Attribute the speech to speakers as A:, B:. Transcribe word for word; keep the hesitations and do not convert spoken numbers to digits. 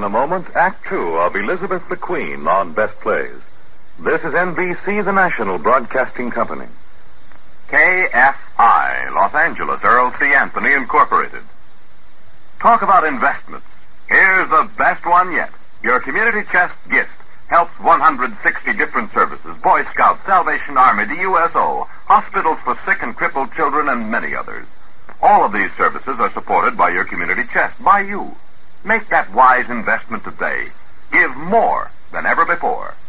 A: a moment, Act Two of Elizabeth the Queen on Best Plays. This is N B C, the National Broadcasting Company.
B: K F I, Los Angeles, Earl C. Anthony, Incorporated. Talk about investments. Here's the best one yet. Your Community Chest gift helps one hundred sixty different services. Boy Scouts, Salvation Army, the U S O, hospitals for sick and crippled children, and many others. All of these services are supported by your Community Chest, by you. Make that wise investment today. Give more than ever before.